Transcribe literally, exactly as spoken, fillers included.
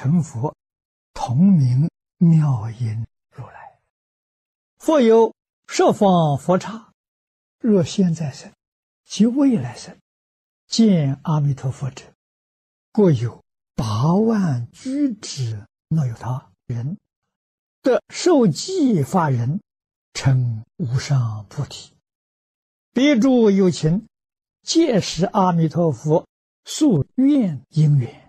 成佛，同名妙音如来。复有十方佛刹，若现在生及未来生，见阿弥陀佛者，各有八万俱胝那由他人，得受记法人，称无上菩提。彼诸有情，皆是阿弥陀佛所愿因缘，